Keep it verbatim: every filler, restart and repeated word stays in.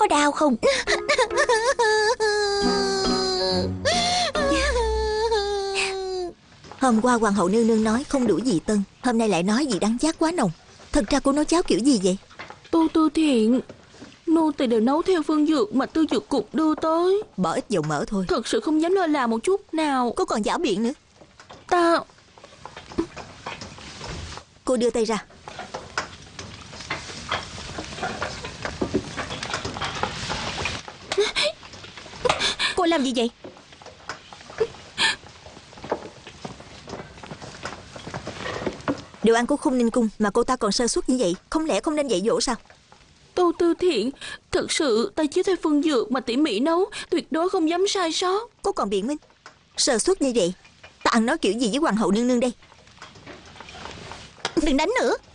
có đau không? Hôm qua hoàng hậu nương nương nói không đủ vị tân, hôm nay lại nói vị đắng chát quá nồng. Thật ra cô nấu cháo kiểu gì vậy? Tô Tư Thiện, nô tỳ đều nấu theo phương dược mà Tư Dược Cục đưa tới. Bỏ ít dầu mỡ thôi. Thật sự không dám lơ là một chút nào. Cô còn giảo biện nữa. Ta... Cô đưa tay ra. Cô làm gì vậy? Đồ ăn của Khung Ninh Cung mà cô ta còn sơ suất như vậy, không lẽ không nên dạy dỗ sao? Tô Tư Thiện, thật sự ta chiếu theo phương dược mà tỉ mỉ nấu, tuyệt đối không dám sai sót. Cô còn biện minh. Sơ suất như vậy, ta ăn nói kiểu gì với hoàng hậu nương nương đây? Đừng đánh nữa.